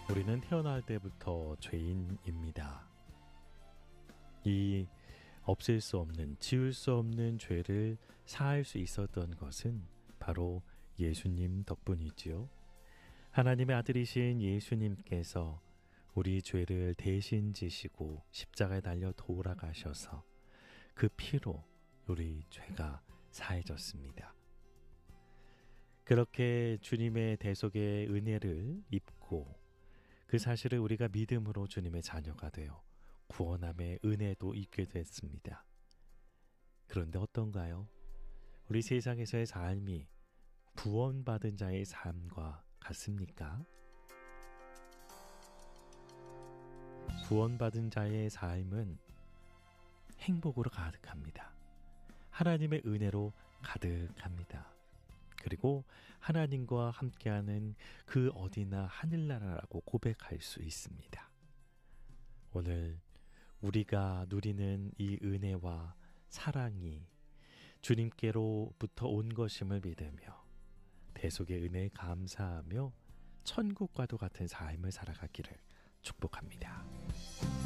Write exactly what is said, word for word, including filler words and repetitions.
우리는 태어날 때부터 죄인입니다. 이 없앨 수 없는, 지울 수 없는 죄를 사할 수 있었던 것은 바로 예수님 덕분이지요. 하나님의 아들이신 예수님께서 우리 죄를 대신 지시고 십자가에 달려 돌아가셔서 그 피로 우리 죄가 사해졌습니다. 그렇게 주님의 대속의 은혜를 입고 그 사실을 우리가 믿음으로 주님의 자녀가 되어 구원함의 은혜도 입게 됐습니다. 그런데 어떤가요? 우리 세상에서의 삶이 구원받은 자의 삶과 같습니까? 구원받은 자의 삶은 행복으로 가득합니다. 하나님의 은혜로 가득합니다. 그리고 하나님과 함께하는 그 어디나 하늘나라라고 고백할 수 있습니다. 오늘 우리가 누리는 이 은혜와 사랑이 주님께로부터 온 것임을 믿으며 대속의 은혜에 감사하며 천국과도 같은 삶을 살아가기를 축복합니다.